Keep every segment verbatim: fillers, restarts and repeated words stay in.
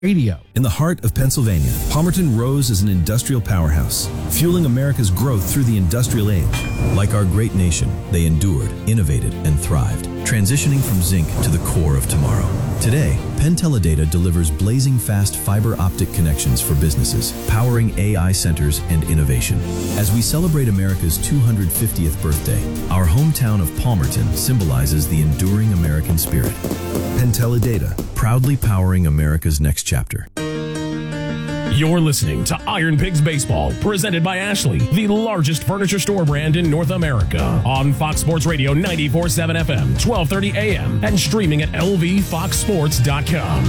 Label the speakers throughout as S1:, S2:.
S1: Radio.
S2: In the heart of Pennsylvania, Palmerton rose as an industrial powerhouse, fueling America's growth through the industrial age. Like our great nation, they endured, innovated, and thrived, transitioning from zinc to the core of tomorrow. Today, Penn Teledata delivers blazing fast fiber optic connections for businesses, powering A I centers and innovation. As we celebrate America's two hundred fiftieth birthday, our hometown of Palmerton symbolizes the enduring American spirit. Penn Teledata, proudly powering America's next chapter.
S3: You're listening to Iron Pigs Baseball, presented by Ashley, the largest furniture store brand in North America, on Fox Sports Radio ninety-four point seven F M, twelve thirty A M, and streaming at L V fox sports dot com.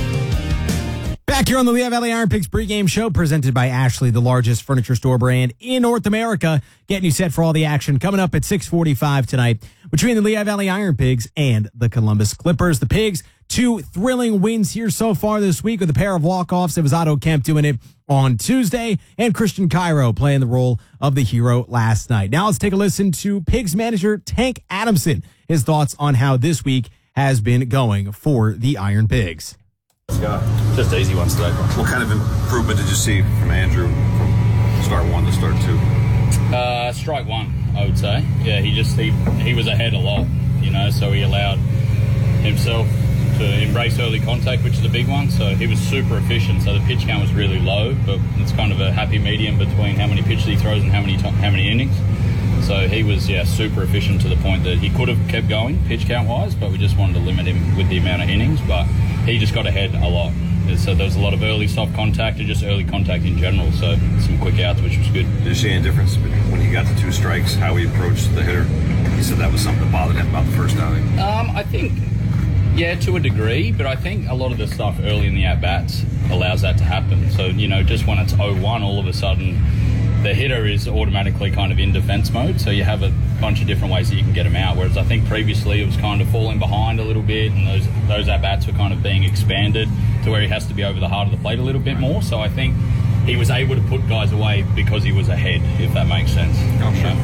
S1: Back here on the Lehigh Valley Iron Pigs pregame show, presented by Ashley, the largest furniture store brand in North America, getting you set for all the action coming up at six forty-five tonight between the Lehigh Valley Iron Pigs and the Columbus Clippers. The Pigs, two thrilling wins here so far this week with a pair of walk-offs. It was Otto Kemp doing it on Tuesday and Christian Cairo playing the role of the hero last night. Now let's take a listen to Pigs manager Tank Adamson, his thoughts on how this week has been going for the Iron Pigs.
S4: Just easy ones today.
S5: What kind of improvement did you see from Andrew from start one to start two?
S4: Uh, strike one, I would say. Yeah, he just he, he was ahead a lot, you know, so he allowed himself to embrace early contact, which is a big one. So he was super efficient. So the pitch count was really low, but it's kind of a happy medium between how many pitches he throws and how many how many innings. So he was, yeah, super efficient to the point that he could have kept going pitch count wise, but we just wanted to limit him with the amount of innings. But he just got ahead a lot. So there was a lot of early soft contact and just early contact in general. So some quick outs, which was good.
S5: Did you see any difference when he got the two strikes, how he approached the hitter? He said that was something that bothered him about the first outing.
S4: Um, I think, yeah, to a degree, but I think a lot of the stuff early in the at-bats allows that to happen. So, you know, just when it's oh one, all of a sudden the hitter is automatically kind of in defense mode, so you have a bunch of different ways that you can get him out, whereas I think previously it was kind of falling behind a little bit, and those those at-bats were kind of being expanded to where he has to be over the heart of the plate a little bit more. So I think he was able to put guys away because he was ahead, if that makes sense.
S5: Oh, sure.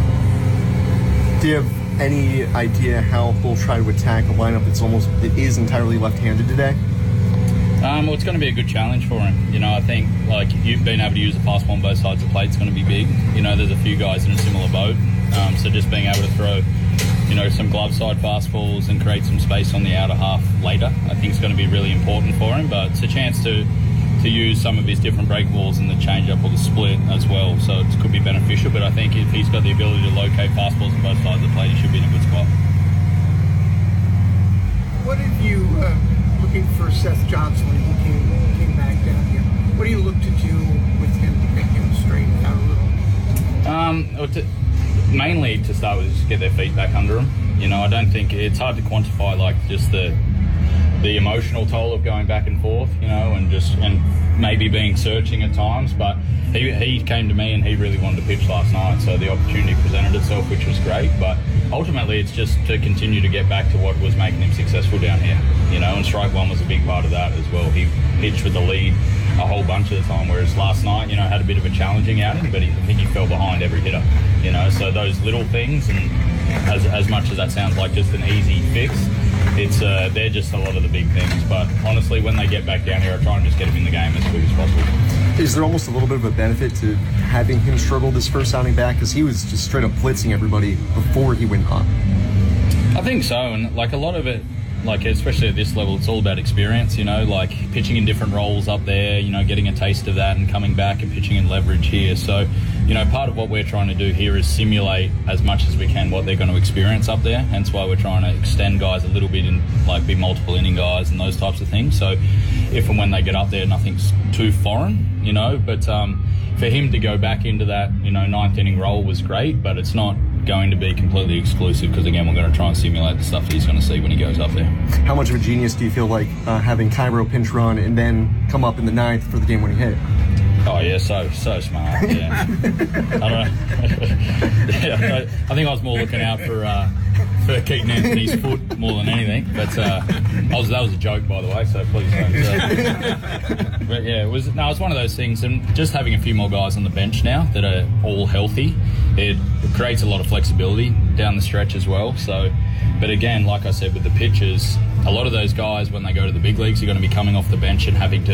S6: Yeah. Do you have any idea how they'll try to attack a lineup that's almost, it is entirely left-handed today?
S4: Um, well, it's going to be a good challenge for him. You know, I think, like, you've been able to use a fastball on both sides of the plate is going to be big. You know, there's a few guys in a similar boat. Um, so just being able to throw, you know, some glove side fastballs and create some space on the outer half later, I think is going to be really important for him. But it's a chance to, to use some of his different break balls in the changeup or the split as well. So it could be beneficial. But I think if he's got the ability to locate fastballs on both sides of the plate, he should be in a good spot.
S7: What have you... Uh... looking for Seth Johnson when he came, came back down here? What do you look to do with him to get him straightened out a little?
S4: Um, to, mainly to start with, just get their feet back under him. You know, I don't think it's hard to quantify like just the the emotional toll of going back and forth. You know, and just and maybe being searching at times. But he he came to me and he really wanted to pitch last night, so the opportunity presented itself, which was great. But ultimately, it's just to continue to get back to what was making him successful down here. You know, and strike one was a big part of that as well. He pitched with the lead a whole bunch of the time, whereas last night, you know, had a bit of a challenging outing, but he, I think he fell behind every hitter. You know, so those little things, and as as much as that sounds like just an easy fix, it's uh, they're just a lot of the big things. But honestly, when they get back down here, I try and just get him in the game as quick as possible.
S6: Is there almost a little bit of a benefit to having him struggle this first outing back? Because he was just straight up blitzing everybody before he went hot.
S4: I think so, and like a lot of it, like especially at this level, it's all about experience, you know, like pitching in different roles up there, you know, getting a taste of that and coming back and pitching in leverage here. So, you know, part of what we're trying to do here is simulate as much as we can what they're going to experience up there. Hence why we're trying to extend guys a little bit and like be multiple inning guys and those types of things. So if and when they get up there, nothing's too foreign, you know, but um, for him to go back into that, you know, ninth inning role was great, but it's not going to be completely exclusive because, again, we're going to try and simulate the stuff that he's going to see when he goes up there.
S6: How much of a genius do you feel like uh, having Cairo pinch run and then come up in the ninth for the game-winning hit?
S4: Oh, yeah, so so smart, yeah. I don't know. yeah, I think I was more looking out for uh, for Keaton Anthony's foot more than anything. But uh, I was, that was a joke, by the way, so please don't. Uh, but, yeah, it was, no, it's one of those things. And just having a few more guys on the bench now that are all healthy, it, it creates a lot of flexibility down the stretch as well. So, but again, like I said, with the pitches, a lot of those guys, when they go to the big leagues, are going to be coming off the bench and having to